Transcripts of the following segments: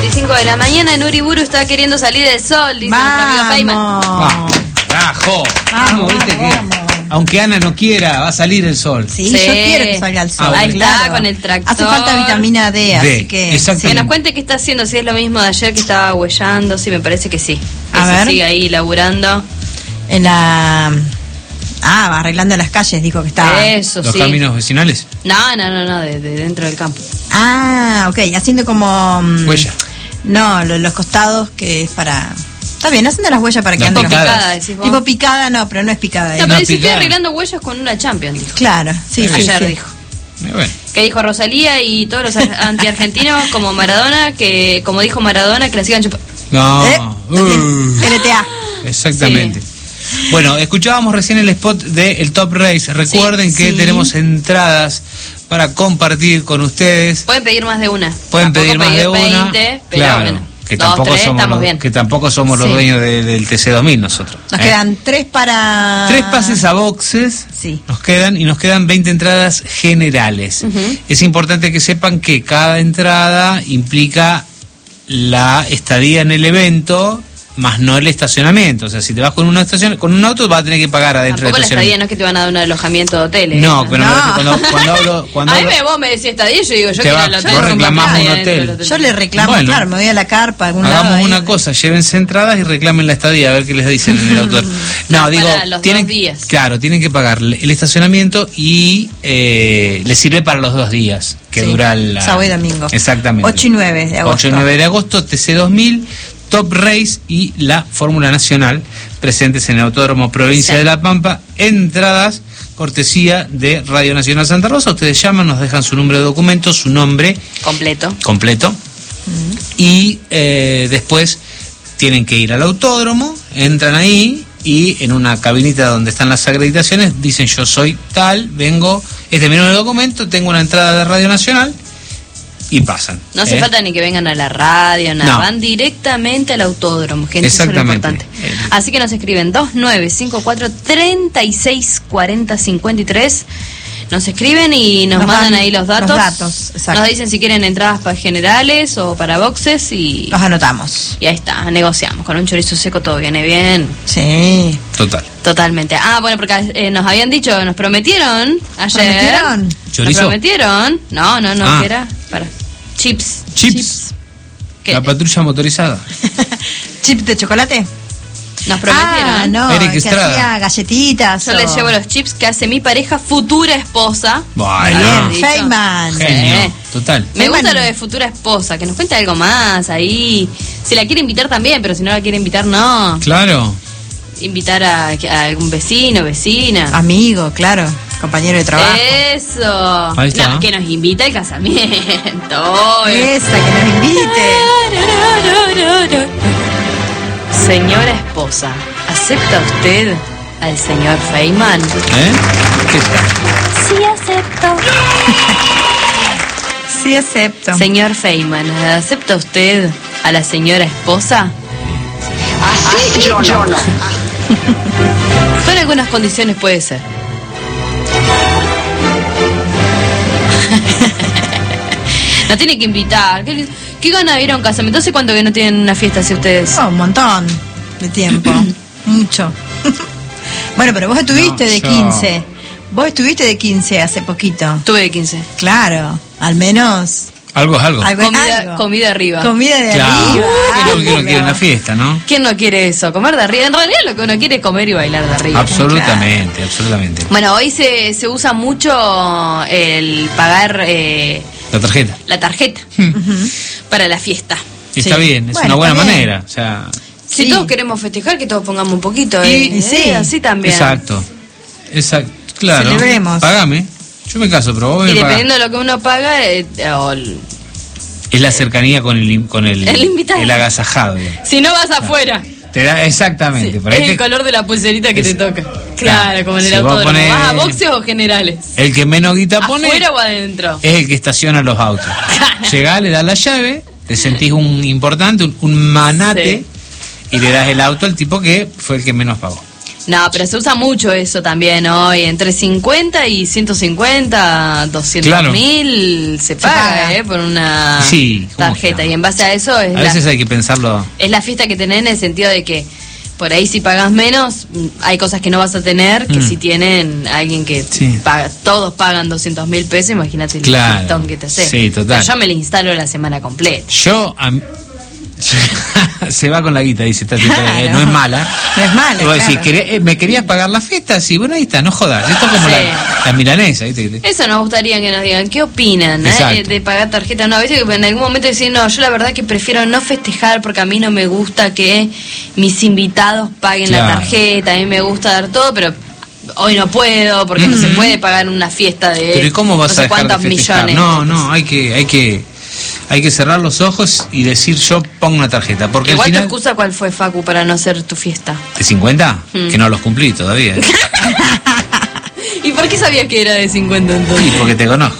8:25 de la mañana. En Uriburu está queriendo salir el sol, dice nuestro amigo Feynman. Vamos, carajo. Vamos, ¿viste que vamos. aunque Ana no quiera, va a salir el sol? Sí, yo quiero que salga el sol. Ahí está, claro. con el tractor. Hace falta vitamina D, así que... exactamente. Que nos cuente qué está haciendo, si es lo mismo de ayer que estaba huellando, sí, me parece que sí. Que A se ver. sigue ahí laburando. En la... arreglando las calles, dijo que estaba. Eso, ¿Los sí. caminos vecinales? No, de dentro del campo. Ok, haciendo como... Huella. No, los costados, que es para... Está bien, haciendo las huellas para que Las anden los- picadas. Picada, decís vos. Tipo picada, no, pero no es picada. No, ¿eh? pero dice, estoy picada. arreglando huellas con una Champions, dijo. Claro, sí, sí, Ayer sí. dijo. Bueno. Que dijo Rosalía y todos los antiargentinos como Maradona, que como dijo Maradona, que la sigan chupando. No. LTA. Exactamente. Bueno, escuchábamos recién el spot del Top Race. Recuerden que sí. tenemos entradas para compartir con ustedes. Pueden pedir más de una. Pueden Tampoco pedir más de una. 20, pero Claro, bueno, que 2, tampoco 3, somos estamos los, bien. que tampoco somos los Sí. dueños del TC2000 nosotros. Nos quedan 3 para... 3 pases a boxes. Sí. Nos quedan 20 entradas generales. Es importante que sepan que cada entrada implica la estadía en el evento, más no el estacionamiento. O sea, si te vas con un auto vas a tener que pagar adentro Tampoco del la estadía estacionamiento. no es que te van a dar un alojamiento de hoteles. No, pero No. cuando A mí hablo, vos me decís estadía, yo digo, yo Te quiero va- el vos hotel. reclamás con un estadía hotel. dentro del Yo le reclamo, Bueno. claro, me voy a la carpa, a algún lado. hagamos ahí. una cosa, llévense entradas y reclamen la estadía, a ver qué les dicen en el autor. No, No, digo, para los tienen, 2 días. claro, tienen que pagar el estacionamiento y les sirve para los 2 días que Sí, dura la... sábado y domingo. Exactamente. 8 y 9 de agosto. 8 y 9 de agosto, TC2000, Top Race y la Fórmula Nacional, presentes en el Autódromo Provincia Sí. de La Pampa. Entradas, cortesía de Radio Nacional Santa Rosa. Ustedes llaman, nos dejan su número de documento, su nombre Completo. completo. Y después tienen que ir al autódromo, entran ahí y en una cabinita donde están las acreditaciones dicen: yo soy tal, vengo, este es mi número de documento, tengo una entrada de Radio Nacional, y pasan. No hace falta ni que vengan a la radio, nada. No. Van directamente al autódromo, gente. Exactamente. Eso es lo importante. Así que nos escriben 2954-3640-53. Nos escriben y nos mandan ahí los datos. exacto. Nos dicen si quieren entradas para generales o para boxes y Los anotamos. ahí está, negociamos. Con un chorizo seco todo viene bien. Sí. Total. Totalmente. Bueno, porque nos habían dicho, nos prometieron ayer. ¿Prometieron? ¿Chorizo? Nos prometieron. No, Ah. que era para chips. Chips. ¿Qué? La patrulla motorizada. ¿Chips de chocolate? Nos prometieron. No, Eric que Estrada. hacía galletitas. Yo les llevo los chips que hace mi pareja, futura esposa. Bueno. Bien, Dicho. Feynman. Genio. Sí. Total. Me Feynman. gusta lo de futura esposa, que nos cuente algo más ahí. Si la quiere invitar también, pero si no la quiere invitar, no. Claro. Invitar a algún vecino, vecina. Amigo, claro. Compañero de trabajo. Eso. Ahí está. No, que nos invita al casamiento. Esa, que nos invite. Señora esposa, ¿acepta usted al señor Feynman? ¿Qué tal? Sí, acepto. Sí, acepto. Señor Feynman, ¿acepta usted a la señora esposa? Yo no. Con algunas condiciones puede ser. No tiene que invitar. ¿Qué gana de ir a un casamiento? ¿Hace cuánto que no tienen una fiesta así ustedes? Un montón de tiempo. Mucho. Bueno, pero vos estuviste No, de yo- 15. Vos estuviste de 15 hace poquito. Tuve de 15. Claro, al menos. Algo es algo. Algo es algo. Comida arriba. Comida de Claro. arriba. Creo que uno quiere una fiesta, ¿no? ¿Quién no quiere eso? Comer de arriba. En realidad lo que uno quiere es comer y bailar de arriba. Absolutamente, absolutamente. Bueno, hoy se usa mucho el pagar La tarjeta. la tarjeta para la fiesta. Está Sí. bien, es Bueno, una buena está bien. manera. O sea, Si Sí. todos queremos festejar, que todos pongamos un poquito. Y sí. Así también. exacto. Claro. Celebremos. Págame. Yo me caso, pero vos Y me pagás. dependiendo de lo que uno paga, Es la cercanía con el El invitado. el agasajado. digamos. si no vas afuera. Te da exactamente. Por ahí Es el te- color de la pulserita que te toca. Claro, Claro. como en el Si vos autódromo. ponés- ¿Vas a boxes o generales? el que menos guita pone ¿Afuera o adentro? es el que estaciona los autos. Llegás, le das la llave, te sentís un importante, un manate, Sí. y le das el auto al tipo que fue el que menos pagó. No, pero se usa mucho eso también hoy. Entre 50 y 150, 200.000 se paga, por una Sí, ¿cómo tarjeta. que no? Y en base a eso es A veces hay que pensarlo. es la fiesta que tenés en el sentido de que por ahí si pagas menos, hay cosas que no vas a tener que si tienen alguien que Sí. paga. Todos pagan 200.000 pesos, imagínate el Claro. fiestón que te hace. Sí, total. Yo me la instalo la semana completa. Yo se va con la guita, dice Tati, Claro. no es mala. No es mala, Y vos decís, claro. ¿me querías pagar la fiesta? Sí, bueno, ahí está, no jodas. Esto es como Sí. la milanesa, ¿viste? Eso nos gustaría que nos digan, ¿qué opinan Exacto. de pagar tarjeta? No, a veces que en algún momento decir, no, yo la verdad que prefiero no festejar porque a mí no me gusta que mis invitados paguen la Claro. tarjeta, a mí me gusta dar todo, pero hoy no puedo porque no se puede pagar una fiesta de Pero ¿y cómo vas no sé a dejar de cuántos festejar? millones. No, hay que cerrar los ojos y decir yo pongo una tarjeta. Porque Igual al tu final... excusa, ¿cuál fue, Facu, para no hacer tu fiesta? ¿De 50? Que no los cumplí todavía. ¿Y por qué sabías que era de 50 entonces? Y porque te conozco.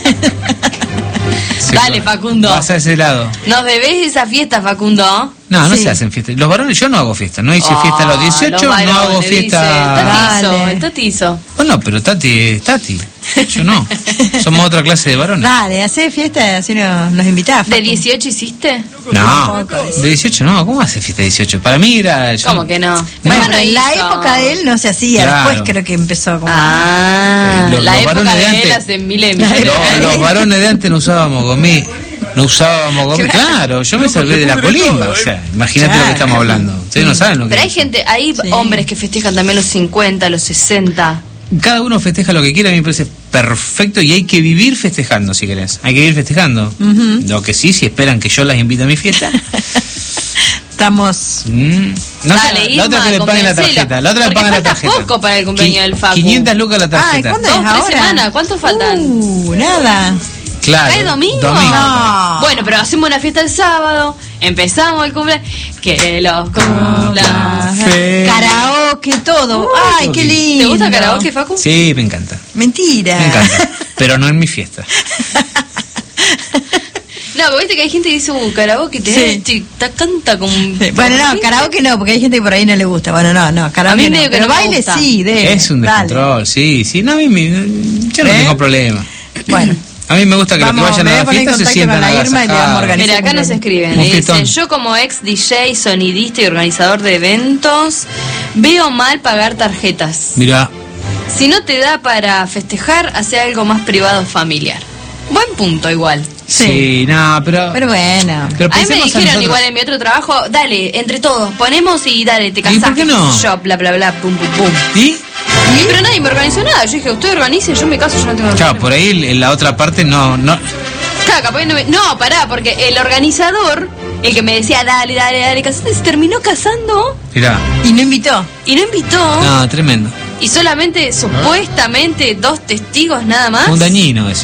Dale, Facundo. Vas a ese lado. ¿Nos debés esa fiesta, Facundo? No Sí. se hacen fiestas. Los varones, yo no hago fiesta. No hice fiesta a los 18, los no hago varones, fiesta. Dale. El Tati hizo. Bueno, pero Tati es Tati. Yo no. Somos otra clase de varones. Dale, hacé fiesta, así nos invitás. ¿De Facu. 18 hiciste? No, de 18 no. ¿Cómo hace fiesta de 18? Para mí era... yo- ¿Cómo que no? Bueno, Mamá no en la hizo. época de él no se hacía, Claro. después creo que empezó como... Ah, Los la época varones de de él antes- hace miles de millones. Los varones de antes no usábamos gomí. No usábamos gomí. Claro, yo me salvé de la colimba. O sea, imagínate lo que estamos hablando. Ustedes no saben lo que Pero hay es. gente, hay Sí. hombres que festejan también los 50, los 60. Cada uno festeja lo que quiera, a mí me parece perfecto y hay que vivir festejando, si querés. Hay que vivir festejando. Lo que sí, si esperan que yo las invite a mi fiesta. Estamos... No Dale, sé, la otra Irma, que le paguen la convencelo. tarjeta. La otra le Porque pagan la falta tarjeta. poco para el cumpleaños del Facu. 500 lucas la tarjeta. Ay, ¿cuándo 2, es 3 ahora? semanas, ¿cuánto faltan? Nada. Claro. ¿Cae domingo? No. Bueno, pero hacemos una fiesta el sábado, empezamos el cumpleaños, que los cumpla. Karaoke, todo. Ay, qué lindo. ¿Te gusta karaoke, Facu? Sí, me encanta. Mentira. Me encanta. Pero no en mi fiesta. No, pero viste que hay gente que dice, karaoke, canta como... Sí, bueno, no, karaoke no, porque hay gente que por ahí no le gusta. Bueno, no, karaoke A mí no. medio que Pero no me baile gusta. sí, debe. Es un Dale. descontrol, sí. No, yo no ¿Eh? tengo problema. Bueno. A mí me gusta que Vamos, los que vayan me a voy la a poner en fiesta se contacto sientan con la Irma y le vamos a agasajados. organizar. Mira, acá nos escriben, Un y dicen, fiestón. yo como ex DJ, sonidista y organizador de eventos, veo mal pagar tarjetas. Mirá, Si no te da para festejar, hace algo más privado familiar. Buen punto igual. sí, no, pero... Pero bueno. pero A mí me pensemos dijeron nosotros. igual en mi otro trabajo, dale, entre todos, ponemos y dale, te casás, por qué no? yo, bla, bla, bla, pum, pum, pum. ¿Y? Pero nadie me organizó nada. Yo dije, usted organice, yo me caso, yo no tengo Claro, por ahí en la otra parte no... Claro, capaz no, no, pará, porque el organizador, el que me decía, dale, dale, dale, casate, se terminó casando Mirá, Y no invitó. y no invitó. no, tremendo. Y solamente, supuestamente, 2 testigos nada más. Un dañino ese.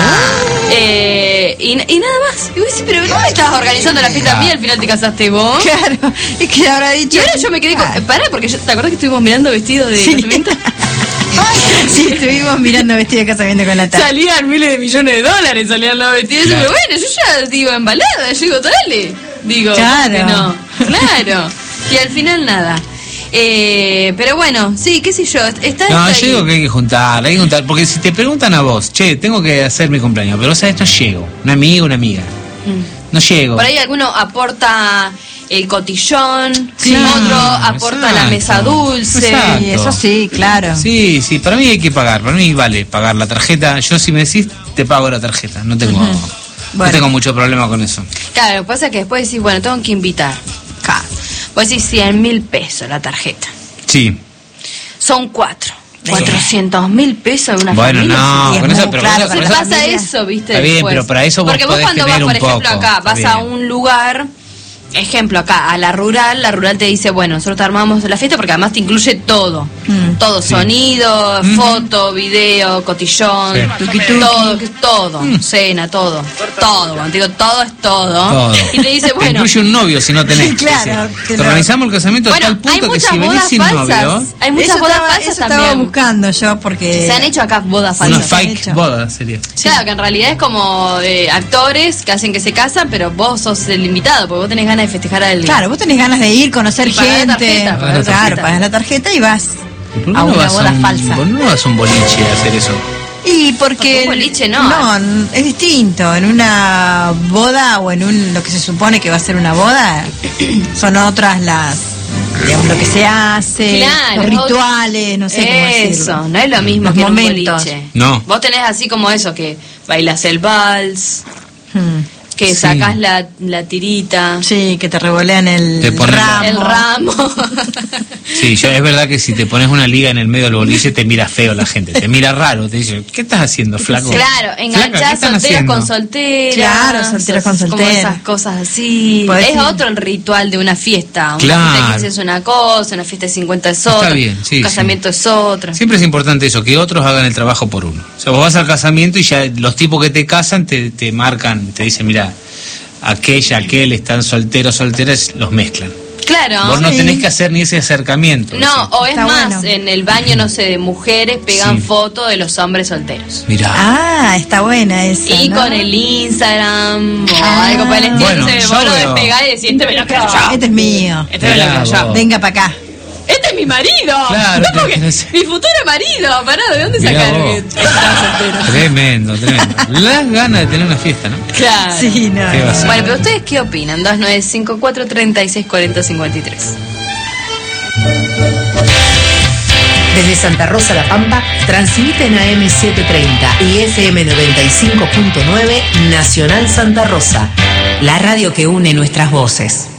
Y nada más. Y vos decís, pero no me estabas organizando la fiesta mía, al final te casaste vos. Claro. Es que habrá dicho. Y ahora yo me quedé con... Pará, porque ¿te acordás que estuvimos mirando vestidos de Sí. casamiento? Sí, estuvimos mirando vestido de casamiento con la tarde. Salían miles de millones de dólares, salían los vestidos. Claro. Y yo, bueno, yo ya digo embalada, yo digo, dale. Digo, Claro. ¿por qué no? Claro. Y al final nada. Pero bueno, sí, qué sé yo. Está No, esto yo ahí. digo que hay que juntar, porque si te preguntan a vos, che, tengo que hacer mi cumpleaños, pero sabes, no llego, un amigo, una amiga, no llego. Por ahí alguno aporta el cotillón, Sí. otro aporta la Exacto. mesa dulce. Exacto. Sí, eso sí, claro. Sí, para mí hay que pagar, para mí vale pagar la tarjeta, yo si me decís, te pago la tarjeta, no tengo, no Bueno. tengo mucho problema con eso. Claro, lo que pasa es que después decís, bueno, tengo que invitar. Claro. Vos decís 100.000 pesos la tarjeta. Sí, Son 4. 400.000 pesos de una bueno, familia. no, sí, es con eso, muy pero claro, con Se eso- para pasa familia. eso, ¿viste? Está bien, después. pero para eso vos Porque vos podés cuando vas, tener por un ejemplo, poco, acá, está vas a bien. un lugar, ejemplo, acá, a la rural te dice, bueno, nosotros te armamos la fiesta porque además te incluye todo. Todo, sonido, foto, video, cotillón, Sí. todo, cena, todo. Todo, cuando te digo todo es todo. Todo. Y te dice, Te bueno, incluye un novio si no tenés. Claro, Dice, que te no. organizamos el casamiento a bueno, tal hay punto que muchas si venís bodas sin falsas. novio, Hay muchas Eso bodas estaba, falsas eso estaba también. buscando yo porque... Se han hecho acá bodas una falsas. han fake hecho. boda sería. Claro, que en realidad es como actores que hacen que se casan, pero vos sos el invitado, porque vos tenés ganas ganas de festejar al día. Claro, vos tenés ganas de ir, conocer Y pagar la gente. tarjeta, pagar la Claro, tarjeta. pagas la tarjeta y vas ¿Por qué a no una vas boda falsa. ¿Por qué no vas a un boliche a hacer eso? Y porque un boliche no. No, es distinto. En una boda o en lo que se supone que va a ser una boda, son otras digamos, lo que se hace, Claro, los rituales, no sé cómo decirlo. Eso, no es lo mismo Los que en un momentos. boliche. No. Vos tenés así como eso, que bailas el vals, que Sí. sacás la tirita, Sí, que te revolean Te el ponen ramo. el ramo. Sí, es verdad que si te pones una liga en el medio del boliche te mira feo la gente, te mira raro, te dice, ¿qué estás haciendo, flaco? Claro, Flaca, ¿qué enganchás están solteros haciendo? con solteras. Claro, solteros con como solteras. esas cosas así. Podés Es ir. otro el ritual de una fiesta. Una Claro. fiesta de 15 es una cosa, una fiesta de 50 es Está otra. bien, sí, un casamiento es otra. Siempre es importante eso, que otros hagan el trabajo por uno. O sea, vos vas al casamiento y ya los tipos que te casan te marcan, te dicen, mira, aquel están solteros, solteras, los mezclan. Claro. Vos no Sí. tenés que hacer ni ese acercamiento. No, ¿sí? o es Está más, bueno. en el baño, no sé, de mujeres pegan Sí. fotos de los hombres solteros. Mirá. Ah, está buena esa. Y ¿no? con el Instagram o Ah. algo por el estilo, Bueno, se yo vos lo veo- despegás y decís, este me lo quedo yo. Este es mío. Este me lo Mirá quedo yo. vos. Venga para acá. Este es mi marido. Claro, ¿Cómo que? tenés- Mi futuro marido. Pará, ¿de dónde Mirá sacaron vos. que estás soltero? Tremendo. Las ganas de tener una fiesta, ¿no? Claro. Sí, no. ¿Qué va a ser? Bueno, pero ¿ustedes qué opinan? 2954-3640-53. Desde Santa Rosa La Pampa, transmiten a M730 y FM 95.9 Nacional Santa Rosa, la radio que une nuestras voces.